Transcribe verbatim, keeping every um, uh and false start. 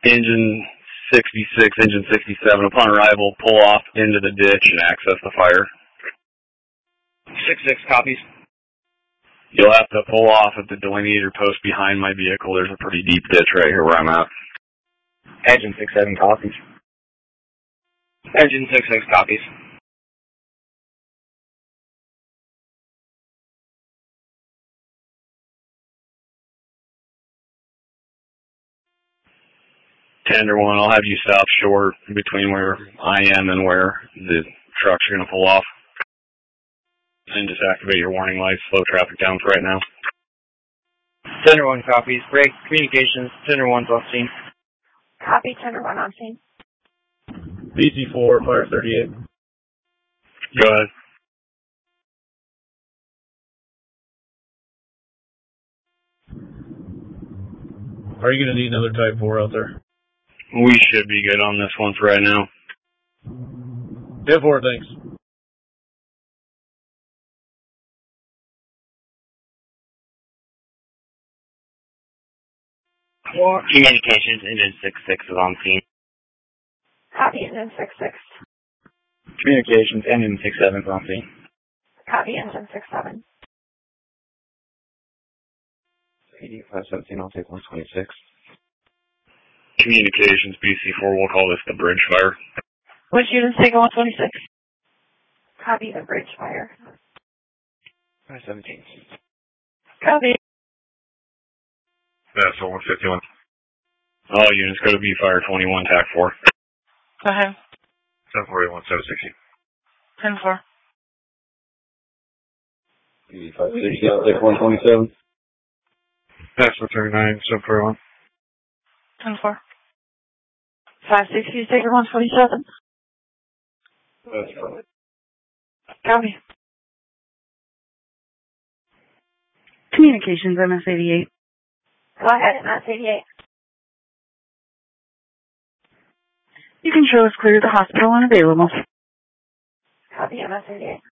Engine sixty-six, engine sixty-seven, upon arrival, pull off into the ditch and access the fire. six six copies. You'll have to pull off at the delineator post behind my vehicle. There's a pretty deep ditch right here where I'm at. Engine six seven copies. Engine six six copies. Tender one, I'll have you stop short between where I am and where the truck's going to pull off. And just activate your warning lights, slow traffic down for right now. Tender one copies. Break communications. Tender one's on scene. Copy, Tender one on scene. B C four, fire thirty-eight. Go ahead. Are you going to need another type four out there? We should be good on this one for right now. ten four, thanks. Communications, engine six six is on scene. Copy, engine six six. Communications, engine six seven is on scene. Copy, engine six seven. eighty-five seventeen, I'll take one twenty-six. Communications, B C four, we'll call this the bridge fire. Which unit's taking one twenty-six? Copy, the bridge fire. five seventeen. Copy. That's one fifty-one. All units go to B fire twenty-one, tac four. Go ahead. seven forty-one, seven sixty. ten four. eighty-five sixty, I'll take one twenty-seven. That's for thirty-nine, seven forty-one. ten four. five sixty is taking one twenty-seven. That's right. Copy. Communications, M S eighty-eight. Go ahead, M S eighty-eight. You can show us clear to the hospital and available. Copy, M S eighty-eight.